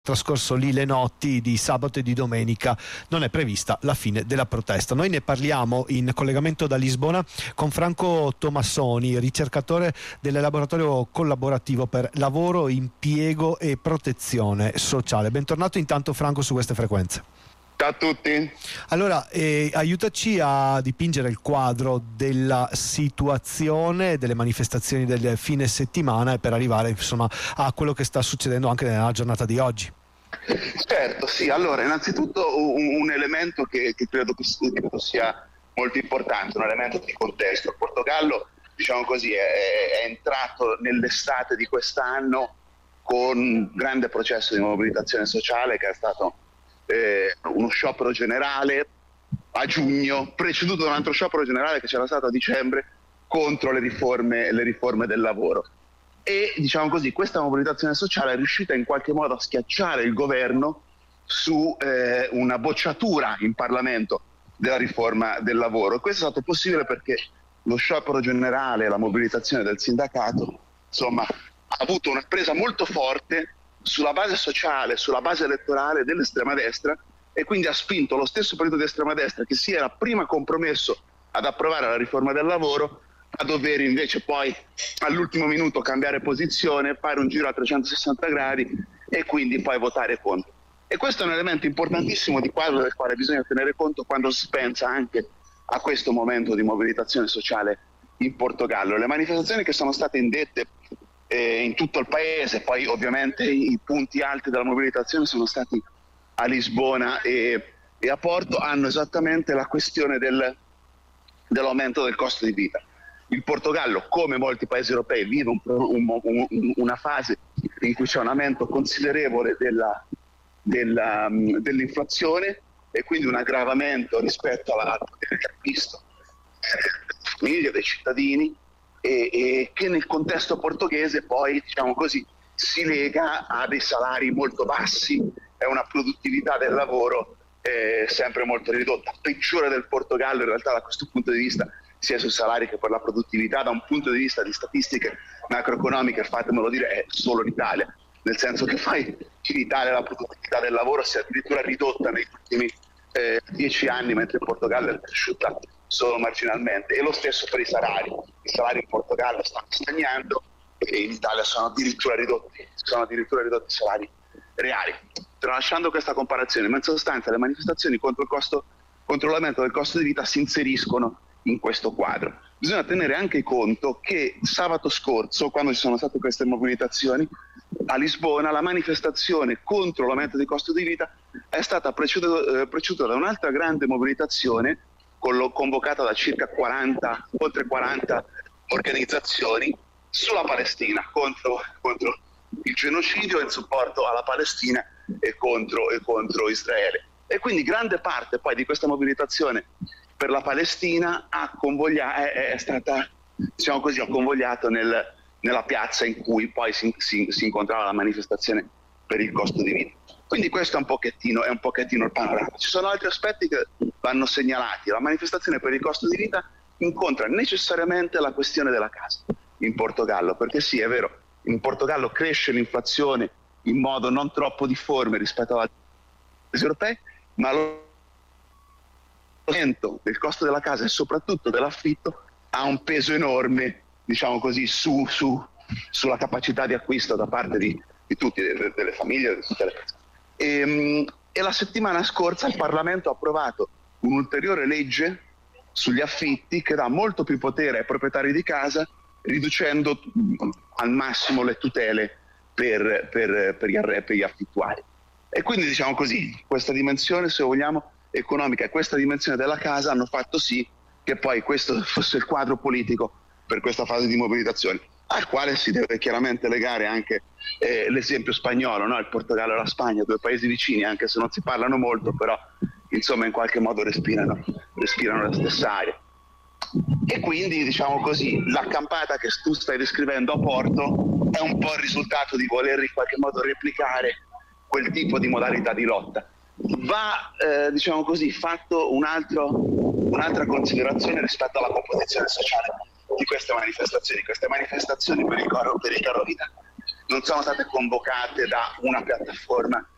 trascorso lì le notti di sabato e di domenica non è prevista la fine della protesta. Noi ne parliamo in collegamento da Lisbona con Franco Tomassoni, ricercatore del laboratorio collaborativo per lavoro, impiego e protezione sociale. Bentornato intanto Franco su queste frequenze. Ciao a tutti. Allora, aiutaci a dipingere il quadro della situazione delle manifestazioni del fine settimana e per arrivare insomma a quello che sta succedendo anche nella giornata di oggi. Certo, sì. Allora, innanzitutto un elemento che credo sia molto importante, un elemento di contesto. Il Portogallo, diciamo così, è entrato nell'estate di quest'anno con un grande processo di mobilitazione sociale che è stato uno sciopero generale a giugno, preceduto da un altro sciopero generale che c'era stato a dicembre contro le riforme del lavoro. E diciamo così, questa mobilitazione sociale è riuscita in qualche modo a schiacciare il governo su una bocciatura in Parlamento della riforma del lavoro. E questo è stato possibile perché lo sciopero generale, la mobilitazione del sindacato, insomma, ha avuto una presa molto forte sulla base sociale, sulla base elettorale dell'estrema destra, e quindi ha spinto lo stesso partito di estrema destra che si era prima compromesso ad approvare la riforma del lavoro a dover invece poi all'ultimo minuto cambiare posizione, fare un giro a 360 gradi e quindi poi votare contro. E questo è un elemento importantissimo di quadro del quale bisogna tenere conto quando si pensa anche a questo momento di mobilitazione sociale in Portogallo. Le manifestazioni che sono state indette in tutto il paese, poi ovviamente i punti alti della mobilitazione sono stati a Lisbona e a Porto, hanno esattamente la questione dell'aumento del costo di vita. Il Portogallo, come molti paesi europei, vive una fase in cui c'è un aumento considerevole dell'inflazione e quindi un aggravamento rispetto al potere di acquisto delle famiglie, dei cittadini, e che nel contesto portoghese poi, diciamo così, si lega a dei salari molto bassi e una produttività del lavoro sempre molto ridotta. Peggiore del Portogallo in realtà da questo punto di vista, sia sui salari che per la produttività. Da un punto di vista di statistiche macroeconomiche, fatemelo dire, è solo l'Italia, nel senso che poi in Italia la produttività del lavoro si è addirittura ridotta negli ultimi 10 anni, mentre in Portogallo è cresciuta solo marginalmente, e lo stesso per i salari. I salari in Portogallo stanno stagnando e in Italia sono addirittura ridotti i salari reali. Tralasciando questa comparazione, ma in sostanza le manifestazioni contro l'aumento del costo di vita si inseriscono in questo quadro. Bisogna tenere anche conto che sabato scorso, quando ci sono state queste mobilitazioni a Lisbona, la manifestazione contro l'aumento del costo di vita è stata preceduta da un'altra grande mobilitazione convocata da oltre 40 organizzazioni sulla Palestina, contro il genocidio, in supporto alla Palestina e contro Israele. E quindi grande parte poi di questa mobilitazione per la Palestina è stata, diciamo così, convogliato nella piazza in cui poi si incontrava la manifestazione per il costo di vita. Quindi questo è un pochettino il panorama. Ci sono altri aspetti che vanno segnalati. La manifestazione per il costo di vita incontra necessariamente la questione della casa in Portogallo, perché sì, è vero, in Portogallo cresce l'inflazione in modo non troppo difforme rispetto agli paesi europei, ma l'aumento del costo della casa e soprattutto dell'affitto ha un peso enorme, diciamo così, sulla capacità di acquisto da parte di tutti, delle famiglie, di tutte le persone. E la settimana scorsa il Parlamento ha approvato un'ulteriore legge sugli affitti che dà molto più potere ai proprietari di casa, riducendo al massimo le tutele per gli affittuari. E quindi, diciamo così, questa dimensione, se vogliamo, economica e questa dimensione della casa hanno fatto sì che poi questo fosse il quadro politico per questa fase di mobilitazione, al quale si deve chiaramente legare anche l'esempio spagnolo, no? Il Portogallo e la Spagna, due paesi vicini, anche se non si parlano molto, però insomma in qualche modo respirano la stessa aria. E quindi, diciamo così, l'accampata che tu stai descrivendo a Porto è un po' il risultato di voler in qualche modo replicare quel tipo di modalità di lotta. Va, diciamo così, fatto un'altra considerazione rispetto alla composizione sociale di queste manifestazioni. Queste manifestazioni per il caro vita non sono state convocate da una piattaforma